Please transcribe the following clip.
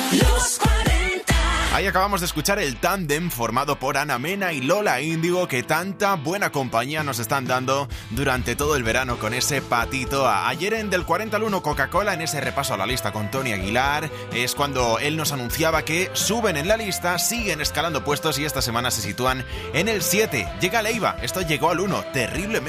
Los 40. Ahí acabamos de escuchar el tándem formado por Ana Mena y Lola Índigo, que tanta buena compañía nos están dando durante todo el verano con ese patito. Ayer en Del 40 al 1 Coca-Cola, en ese repaso a la lista con Tony Aguilar, es cuando él nos anunciaba que suben en la lista, siguen escalando puestos y esta semana se sitúan en el 7. Llega Leiva, esto llegó al 1, terriblemente.